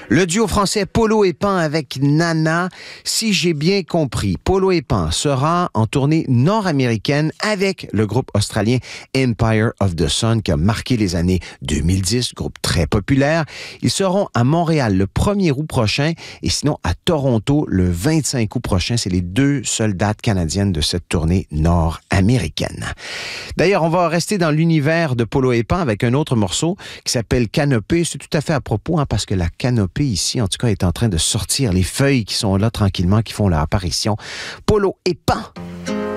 Le duo français Polo et Pan avec Nana. Si j'ai bien compris, Polo et Pan sera en tournée nord-américaine avec le groupe australien Empire of the Sun qui a marqué les années 2010, groupe très populaire. Ils seront à Montréal le 1er août prochain et sinon à Toronto le 25 août prochain. C'est les deux seules dates canadiennes de cette tournée nord-américaine. D'ailleurs, on va rester dans l'univers de Polo et Pan avec un autre morceau qui s'appelle Canopée. C'est tout à fait à propos parce que la canopée ici, en tout cas, est en train de sortir les feuilles qui sont là tranquillement, qui font leur apparition. Polo et Pan.